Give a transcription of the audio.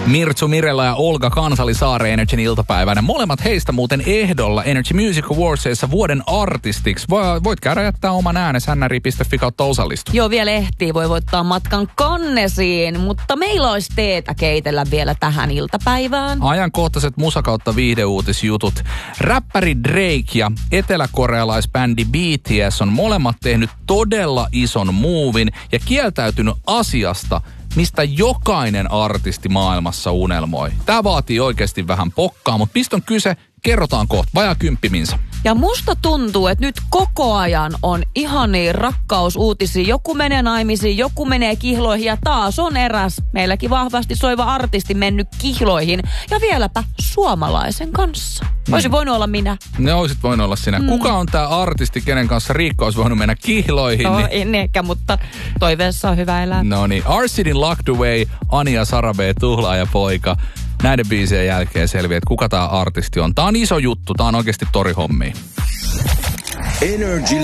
Mirtsu Mirella ja Olga Kansalisaare Energyn iltapäivänä. Molemmat heistä muuten ehdolla Energy Music Awardsissa vuoden artistiksi. Voit käydä jättää oman äänesi nnri.fi kautta osallistu. Joo, vielä ehtii. Voi voittaa matkan kannesiin, mutta meillä olisi teetä keitellä vielä tähän iltapäivään. Ajankohtaiset musakautta viihdeuutisjutut. Räppäri Drake ja eteläkorealaisbändi BTS on molemmat tehnyt todella ison muuvin ja kieltäytynyt asiasta, mistä jokainen artisti maailmassa unelmoi. Tää vaatii oikeasti vähän pokkaa, mutta mistä on kyse, kerrotaan kohta. Vajaa 10 minsa. Ja musta tuntuu, että nyt koko ajan on ihania rakkausuutisia. Joku menee naimisiin, joku menee kihloihin ja taas on eräs meilläkin vahvasti soiva artisti mennyt kihloihin. Ja vieläpä suomalaisen kanssa. Olisi voinut olla minä. Ne olisit voinut olla sinä. Kuka on tää artisti, kenen kanssa Riikka olisi voinut mennä kihloihin? No, en ehkä, mutta toiveessa on hyvä elää. No niin, Arsidin Locked Away, Anja Sarabee, Tuhlaajapoika. Näiden biisien jälkeen selviää, että kuka tää artisti on. Tää on iso juttu, tää on oikeasti torihommia. Energy